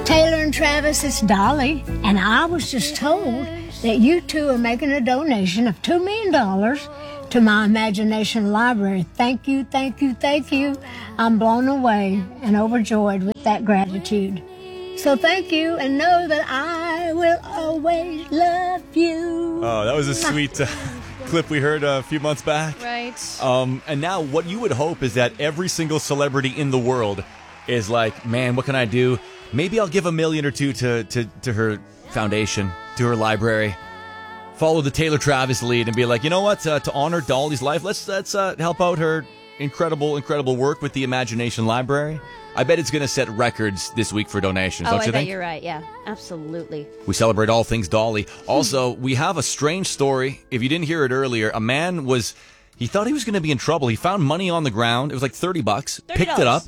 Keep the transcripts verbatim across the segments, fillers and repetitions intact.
Taylor and Travis, it's Dolly, and I was just told that you two are making a donation of two million dollars to my Imagination Library. Thank you, thank you, thank you. I'm blown away and overjoyed with that gratitude. So thank you, and know that I will always love you. Oh, that was a sweet uh, clip we heard a few months back. Right. Um, and now what you would hope is that every single celebrity in the world is like, man, what can I do? Maybe I'll give a million or two to, to, to her foundation, to her library. Follow the Taylor Travis lead and be like, you know what? Uh, to honor Dolly's life, let's let's uh, help out her incredible, incredible work with the Imagination Library. I bet it's going to set records this week for donations, oh, don't I you bet think? You're right, yeah. Absolutely. We celebrate all things Dolly. Also, we have a strange story. If you didn't hear it earlier, a man was, he thought he was going to be in trouble. He found money on the ground. It was like thirty bucks. thirty dollars. Picked it up.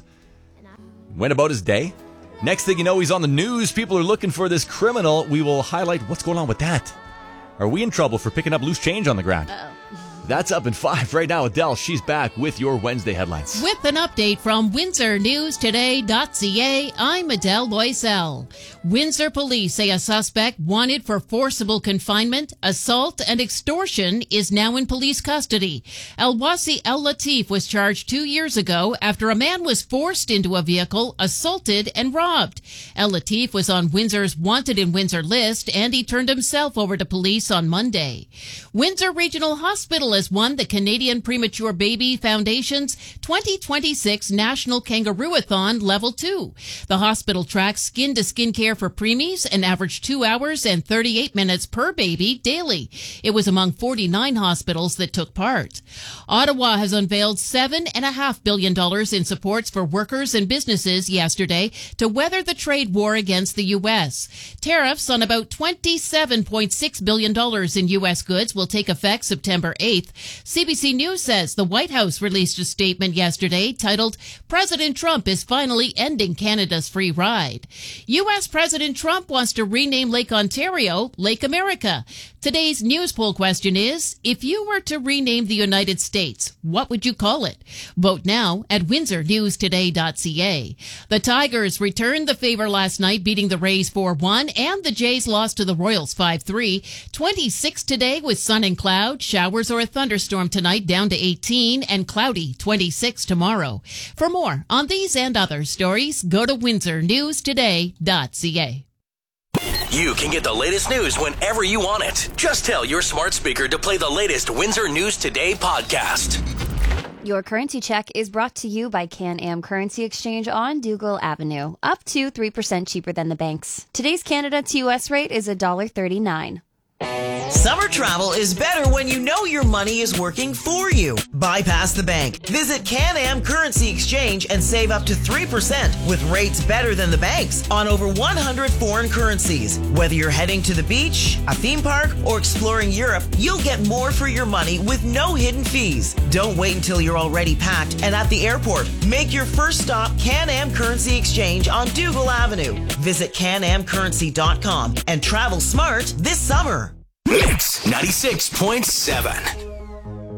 Went about his day. Next thing you know, he's on the news. People are looking for this criminal. We will highlight what's going on with that. Are we in trouble for picking up loose change on the ground? Uh-oh. That's up in five right now. Adele, she's back with your Wednesday headlines. With an update from Windsor News Today dot C A, I'm Adele Loisel. Windsor police say a suspect wanted for forcible confinement, assault, and extortion is now in police custody. Elwasi El Latif was charged two years ago after a man was forced into a vehicle, assaulted, and robbed. El Latif was on Windsor's Wanted in Windsor list, and he turned himself over to police on Monday. Windsor Regional Hospital has won the Canadian Premature Baby Foundation's twenty twenty-six National Kangaroo-a-thon Level two. The hospital tracks skin-to-skin care for preemies and averaged two hours and thirty-eight minutes per baby daily. It was among forty-nine hospitals that took part. Ottawa has unveiled seven point five billion dollars in supports for workers and businesses yesterday to weather the trade war against the U S. Tariffs on about twenty-seven point six billion dollars in U S goods will take effect September eighth. C B C News says the White House released a statement yesterday titled, "President Trump is finally ending Canada's free ride." U S President Trump wants to rename Lake Ontario Lake America. Today's news poll question is, if you were to rename the United States, what would you call it? Vote now at Windsor News Today dot C A. The Tigers returned the favor last night, beating the Rays four one, and the Jays lost to the Royals five three. twenty-six today with sun and cloud, showers or a thunderstorm tonight down to eighteen, and cloudy twenty-six tomorrow. For more on these and other stories, go to Windsor News Today dot C A. You can get the latest news whenever you want it. Just tell your smart speaker to play the latest Windsor News Today podcast. Your currency check is brought to you by Can-Am Currency Exchange on Dougal Avenue. Up to three percent cheaper than the banks. Today's Canada to U S rate is one dollar thirty-nine. Summer travel is better when you know your money is working for you. Bypass the bank. Visit Can-Am Currency Exchange and save up to three percent with rates better than the banks on over one hundred foreign currencies. Whether you're heading to the beach, a theme park, or exploring Europe, you'll get more for your money with no hidden fees. Don't wait until you're already packed and at the airport. Make your first stop Can-Am Currency Exchange on Dougal Avenue. Visit can am currency dot com and travel smart this summer. Mix ninety-six point seven.